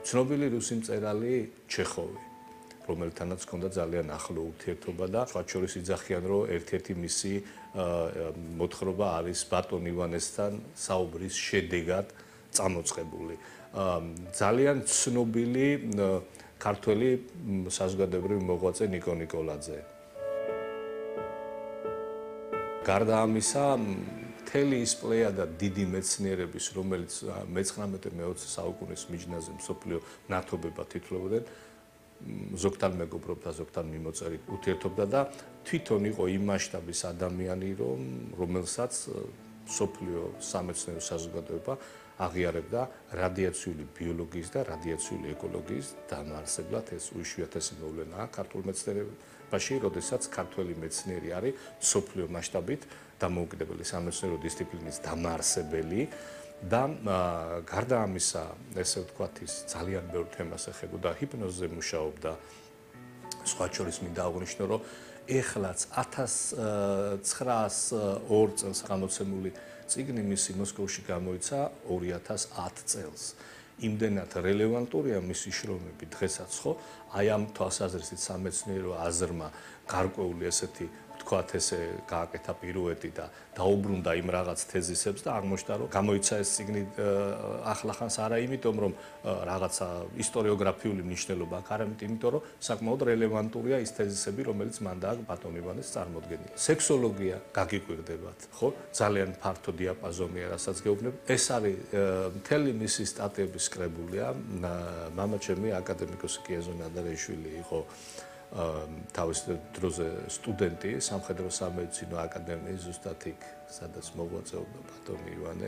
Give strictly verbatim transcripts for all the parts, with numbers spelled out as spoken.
ცნობილი რუსი მწერალი ჩეხოვი, რომელთანაც ჰქონდა ძალიან ახლო ურთიერთობა და სხვა შორის იძახიან, რომ ერთ-ერთი მისი მოთხრობა არის ბატონ ივანესთან საუბრის შედეგად წამოწყებული. ძალიან ცნობილი ქართველი საზოგადოებრივი მოღვაწე ნიკო ნიკოლაძე. გარდა ამისა, მთელი ის პლეიადა დიდი მეცნიერების, რომელიც მეცხრამეტე მეოცე საუკუნის მიჯნაზე მსოფლიო ნათობებად ითვლებოდნენ, ზოგთან მეგობრობდა, ზოგთან მიმოწერით ურთიერთობდა და თვითონ იყო იმ მასშტაბის ადამიანი, რომ რომელსაც მსოფლიო სამეცნიერო საზოგადოება აღიარებდა რადიაციული ბიოლოგიის და რადიაციული ეკოლოგიის დამაარსებლად. ეს უიშვიათესი მოვლენაა ქართულ მეცნიერებაში, როდესაც ქართველი მეცნიერი არის მსოფლიო მასშტაბით დამოუკიდებელი სამეცნიერო დისციპლინის დამაარსებელი და გარდა ამისა, ესე ვთქვათ, ის ძალიან ბევრ თემას ეხებოდა, ჰიპნოზზე მუშაობდა. სხვა შორის მინდა აღვნიშნო, რომ ეხლაც ათას ცხრაასი ორი წელს გამოცემული წიგნი მისი მოსკოვში გამოიცა ორი ათას ათი წელს. იმდენად რელევანტურია მისი შრომები დღესაც, ხო? აი ამ თვალსაზრისით სამეცნიერო აზრმა გარკვეული ესეთი ვთქვათ, ესე გააკეთა პირუეტი და დაუბრუნდა იმ რაღაც თეზისებს და აღმოჩნდა, რომ გამოიცა ეს წიგნი ახლახანს არა იმიტომ, რომ რაღაცა ისტორიოგრაფიული მნიშვნელობა აქვს, არამედ იმიტომ, რომ საკმაოდ რელევანტურია ის თეზისები, რომელიც მან დააქვს ბატონ ივანეს წარმოდგენილი. სექსოლოგია გაგიკვირდებათ, ხო? ძალიან ფართო დიაპაზონია, რასაც გეუბნებ. ეს არის მთელი მისი სტატიების კრებულია. მამაჩემი აკადემიკოსი კიაზო ნადარეიშვილი იყო თავის დროზე სტუდენტი სამხედრო სამედიცინო აკადემიის ზუსტად იქ, სადაც მოღვაწეობდა ბატონი ივანე.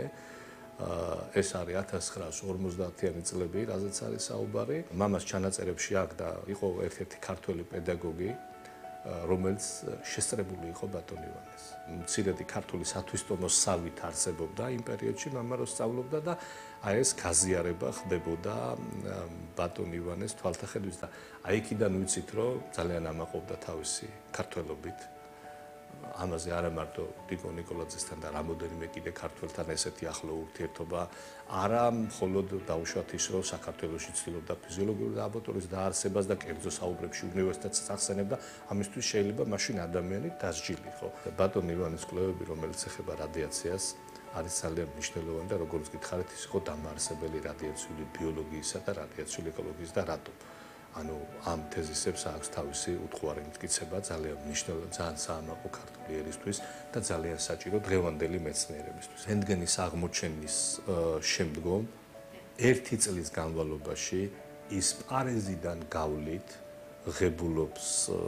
ეს არის ათას ცხრაასი ორმოცდაათიანი წლები, რაზეც არის საუბარი. მამას ჩანაწერებში აქვს და იყო ერთ-ერთი ქართველი პედაგოგი, რომელიც შესწრებული იყო ბატონ ივანეს. მცირედი ქართული სათვისტომოს სავით არსებობდა იმ პერიოდში, მამა რო სწავლობდა და აი ეს გაზიარება ხდებოდა ბატონ ივანეს თვალთახედვის და აი იქიდან ვიცით, რომ ძალიან ამაყობდა თავისი ქართველობით. ამაზე არა მარტო ნიკო ნიკოლაძესთან და რამოდენიმე კიდე ქართველთან ესეთი ახლო ურთიერთობა, არა მხოლოდ დაუშვათ ის, რომ საქართველოში ცდილობდა ფიზიოლოგიური ლაბორატორიის დაარსებას და კერძო საუბრებში უნივერსიტეტს ახსენებდა, ამისთვის შეიძლება მაშინ ადამიანი დასჯილი ხო. ბატონ ივანეს კვლევები, რომელიც ეხება რადიაციას, არის ძალიან მნიშვნელოვანი და როგორც გითხარით, ის იყო დამაარსებელი რადიაციული ბიოლოგიისა და რადიაციული ეკოლოგიის და რატომ. ანუ ამ თეზისებს აქვს თავისი უთხوارი მტკიცება ძალიან მნიშვნელოვანი, ძალიან საამაყო ქართული ერისთვის და ძალიან საჭირო დღევანდელი მეცნიერებისთვის. რენტგენის აღმოჩენის შემდგომ ერთი წლის განმავლობაში ის პარიზიდან გავლით ღებულობს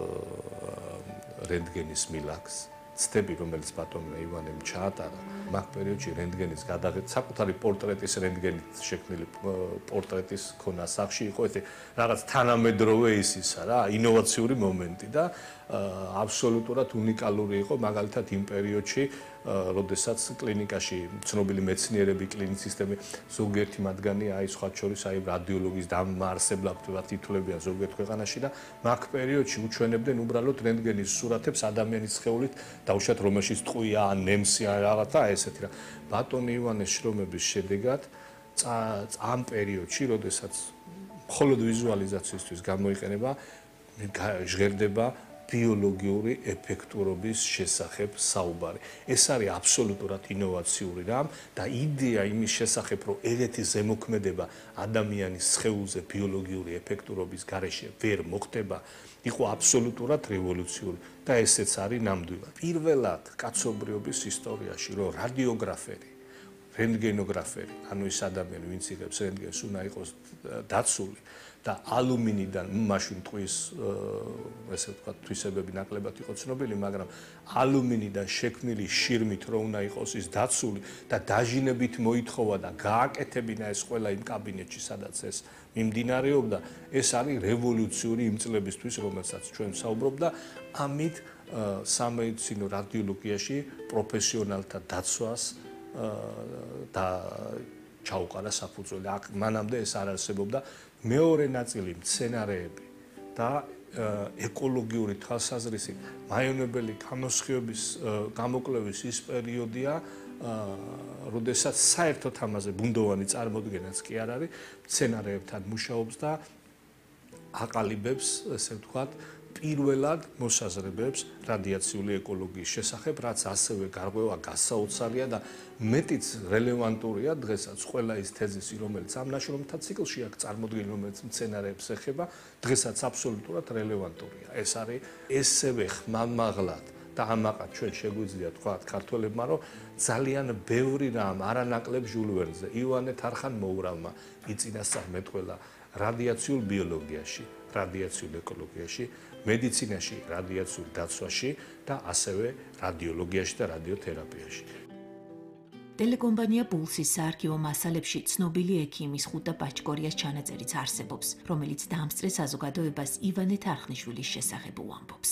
რენტგენის მილაქს. ცდები, რომელიც ბატონ ივანემ ჩაატარა, მაგ პერიოდში რენტგენის გადაღება, საკუთარი პორტრეტის რენტგენით შექმნილი პორტრეტის ქონა სახში იყო ეს რაღაც თანამედროვე ის ისა რა, ინოვაციური მომენტი და აბსოლუტურად უნიკალური იყო მაგალითად იმ პერიოდში, როდესაც კლინიკაში ცნობილი მეცნიერები, კლინიცისტები, ზოგიერთი მათგანი აი სხვა შორის აი რადიოლოგიის დამაარსებლად ითვლებიან ზოგიერთ ქვეყანაში და მაგ პერიოდში უჩვენებდნენ უბრალოდ რენტგენის სურათებს ადამიანის სხეულით, დაუშვათ რომელშიც ტყვია, ნემსი ან რაღაცა ესეთი რა. ბატონ ივანეს შრომების შედეგად ამ პერიოდში, როდესაც მხოლოდ ვიზუალიზაციისთვის გამოიყენება, ჟღერდება ბიოლოგიური ეფექტურობის შესახებ საუბარი. ეს არის აბსოლუტურად ინოვაციური რამ და იდეა იმის შესახებ, რომ ერთ-ერთი ზემოქმედება ადამიანის სხეულზე ბიოლოგიური ეფექტურობის გარეშე ვერ მოხდება, იყო აბსოლუტურად რევოლუციური და ესეც არის ნამდვილად. პირველად კაცობრიობის ისტორიაში, რომ რადიოგრაფერი, რენტგენოგრაფერი, ანუ ის ადამიანი, ვინც იღებს რენტგენს, უნდა იყოს დაცული და ალუმინიდან მაშინ ტყვის ესე ვთქვათ თვისებები ნაკლებად იყო ცნობილი, მაგრამ ალუმინიდან შექმნილი შირმით რო უნდა იყოს ის დაცული და დაჟინებით მოითხოვა და გააკეთებინა ეს ყველა იმ კაბინეტში, სადაც ეს მიმდინარეობდა, ეს არის რევოლუციური იმ წლებისთვის, რომელსაც ჩვენ ვსაუბრობ და ამით სამედიცინო რადიოლოგიაში პროფესიონალთა დაცვას და ჩაუყარა საფუძველი. აქ მანამდე ეს არ არსებობდა. მეორე ნაწილი მცენარეები და ეკოლოგიური თვალსაზრისით მაიონებელი გამოსხივების გამოკვლევის ის პერიოდია, როდესაც საერთოდ ამაზე ბუნდოვანი წარმოდგენაც კი არ არის, სცენარეებთან მუშაობს და აყალიბებს, ესე ვთქვათ, პირველად მოსაზრებებს რადიაციული ეკოლოგიის შესახებ, რაც ასევე გარღვევა გასაოცარია და მეტიც რელევანტურია დღესაც ყველა ის თეზისი, რომელიც ამ ნაშრომთა ციკლში აქვს წარმოდგენილი, რომელიც მცენარეებს ეხება, დღესაც აბსოლუტურად რელევანტურია. ეს არის ესევე ხმამაღლად და ამაყად ჩვენ შეგვიძლია თქვა ქართველებმა, რომ ძალიან ბევრი რამ არანაკლებ ჟულ ვერნზე, ივანე თარხან-მოურავმა იწინასწარმეტყველა რადიაციულ ბიოლოგიაში, რადიაციულ ეკოლოგიაში, მედიცინაში, რადიაციულ დაცვაში და ასევე რადიოლოგიაში და რადიოთერაპიაში. ტელეკომპანია პულსის საარქივო მასალებში ცნობილი ექიმის ხუტა პაჩკორიას ჩანაწერიც არსებობს, რომელიც დაამსწრეს საზოგადოებას ივანე თარხნიშვილის შესახებ უამბობს.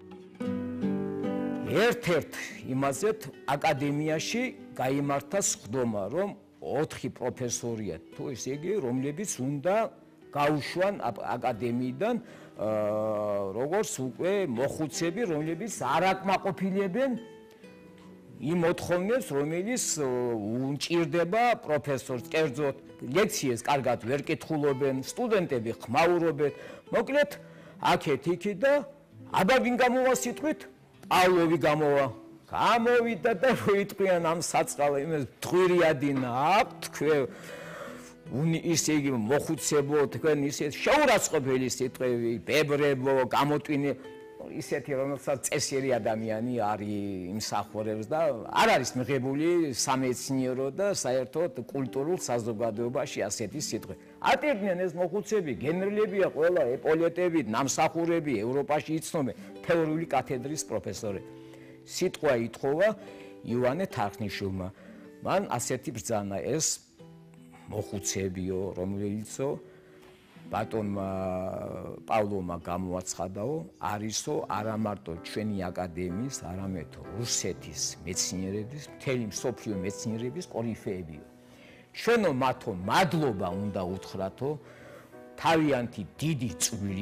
ერთ-ერთ იმაზეთ აკადემიაში გაიმართა სხდომა, რომ ოთხი პროფესორია თუ ესე იგი, რომლებიც უნდა გაუშვან აკადემიიდან როგორც უკვე მოხუცები, რომლებიც არ აკმაყოფილებენ იმ მოთხოვნებს, რომელიც უჭირდება პროფესორს, კერძოდ ლექციებს კარგად ვერ კითხულობენ, სტუდენტები ხმაურობენ. მოკლედ, აქეთ-იქით და აბა ვინ გამოვა სიტყვით? პავლოვი გამოვა. გამოვიდა და მოიტყვიან ამ საწყალე, იმას დღვირიადინა აქვთ, თქვენ ისე იგი მოხუცებო, თქვენ ისე შეურაცხყოფელი სიტყვები, ბებრებო, გამოტვინე, ისეთი რომელსაც წესიერი ადამიანი არის იმსახურებს და არ არის მიღებული სამეცნიერო და საერთოდ კულტურულ საზოგადოებაში ასეთი სიტყვები. ატირდნენ ეს მოხუცები, გენერლებია ყველა, ეპოლეტები, ნამსახურები, ევროპაში იცნობენ, თეორიული კათედრის პროფესორები. სიტყვა ითხოვა ივანე თარხნიშვილმა. მან ასეთი ბრძანა ეს მოხუცებიო, რომელიცო ბატონმა პავლოვმა გამოაცხადაო, არისო არა მარტო ჩვენი აკადემიის, არამედ რუსეთის მეცნიერების, მთელი მსოფლიო მეცნიერების კორიფეებიო. ჩვენო მათო მადლობა უნდა უთხრათო, თავიანთი დიდი წვლილი